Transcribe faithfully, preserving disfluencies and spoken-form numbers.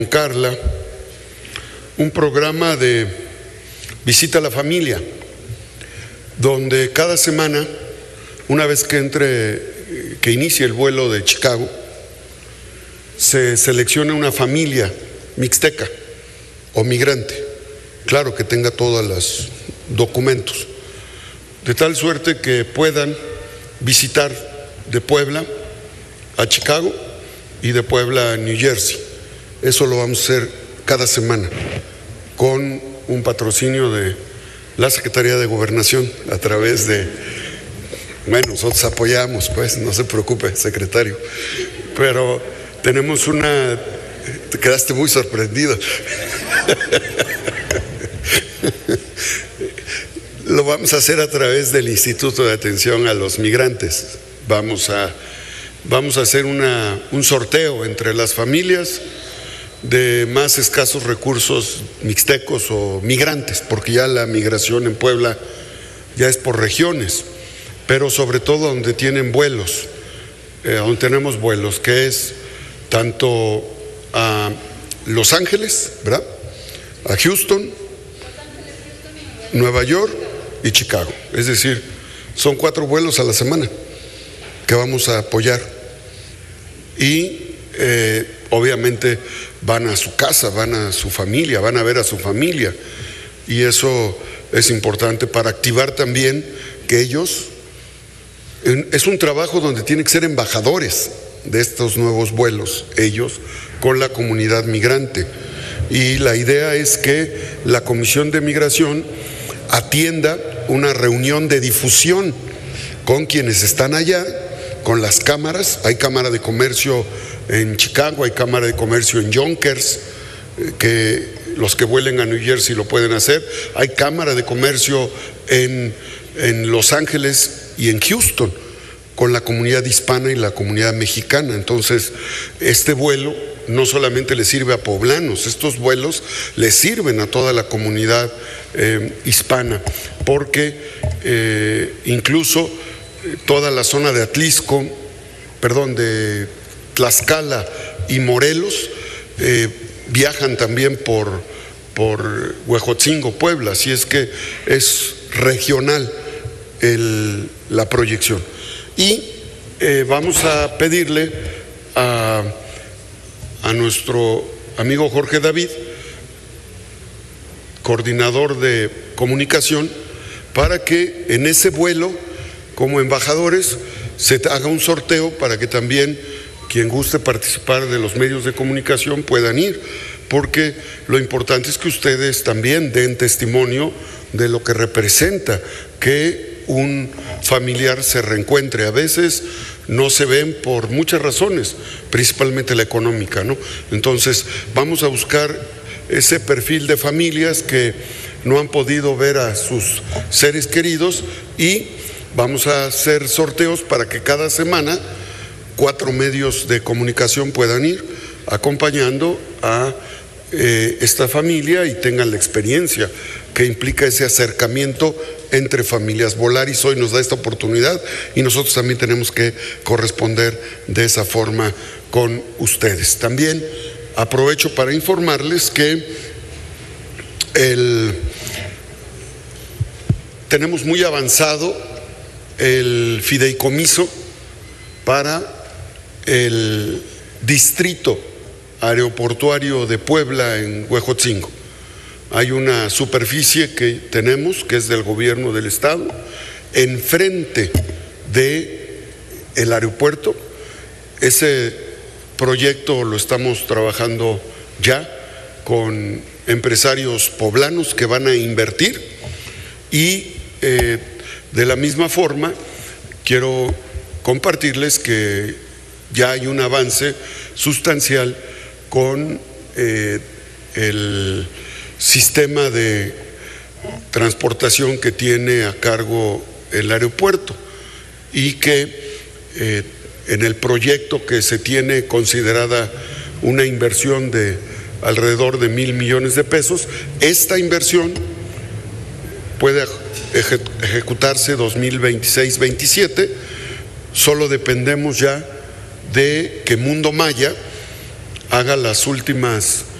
Carla, un programa de visita a la familia, donde cada semana, una vez que entre, que inicie el vuelo de Chicago, se selecciona una familia mixteca o migrante, claro que tenga todos los documentos, de tal suerte que puedan visitar de Puebla a Chicago y de Puebla a New Jersey. Eso lo vamos a hacer cada semana con un patrocinio de la Secretaría de Gobernación a través de, bueno, nosotros apoyamos, pues, no se preocupe, secretario, pero tenemos una, te quedaste muy sorprendido. Lo vamos a hacer a través del Instituto de Atención a los Migrantes. Vamos a, vamos a hacer una, un sorteo entre las familias de más escasos recursos mixtecos o migrantes, porque ya la migración en Puebla ya es por regiones, pero sobre todo donde tienen vuelos, eh, donde tenemos vuelos, que es tanto a Los Ángeles, ¿verdad?, a Houston, Nueva York y Chicago. Es decir, son cuatro vuelos a la semana que vamos a apoyar y eh, obviamente van a su casa, van a su familia, van a ver a su familia, y eso es importante para activar también que ellos, es un trabajo donde tienen que ser embajadores de estos nuevos vuelos, ellos con la comunidad migrante, y la idea es que la Comisión de Migración atienda una reunión de difusión con quienes están allá, con las cámaras. Hay cámara de comercio en Chicago, hay cámara de comercio en Yonkers, que los que vuelen a New Jersey lo pueden hacer. Hay cámara de comercio en, en Los Ángeles y en Houston, con la comunidad hispana y la comunidad mexicana. Entonces, este vuelo no solamente le sirve a poblanos, estos vuelos le sirven a toda la comunidad eh, hispana, porque eh, incluso toda la zona de Atlisco, perdón, de Tlaxcala y Morelos eh, viajan también por, por Huejotzingo, Puebla, así es que es regional el, la proyección. Y eh, vamos a pedirle a, a nuestro amigo Jorge David, coordinador de comunicación, para que en ese vuelo, como embajadores, se haga un sorteo para que también quien guste participar de los medios de comunicación puedan ir, porque lo importante es que ustedes también den testimonio de lo que representa que un familiar se reencuentre. A veces no se ven por muchas razones, principalmente la económica, ¿no? Entonces vamos a buscar ese perfil de familias que no han podido ver a sus seres queridos, y vamos a hacer sorteos para que cada semana cuatro medios de comunicación puedan ir acompañando a eh, esta familia y tengan la experiencia que implica ese acercamiento entre familias. Volaris hoy nos da esta oportunidad y nosotros también tenemos que corresponder de esa forma con ustedes. También aprovecho para informarles que el, tenemos muy avanzado el fideicomiso para el distrito aeroportuario de Puebla en Huejotzingo. Hay una superficie que tenemos, que es del gobierno del estado, enfrente del aeropuerto. Ese proyecto lo estamos trabajando ya con empresarios poblanos que van a invertir, y eh, de la misma forma quiero compartirles que ya hay un avance sustancial con eh, el sistema de transportación que tiene a cargo el aeropuerto, y que eh, en el proyecto que se tiene considerada una inversión de alrededor de mil millones de pesos, esta inversión puede ejecutarse dos mil veintiséis veintisiete. Solo dependemos ya de que Mundo Maya haga las últimas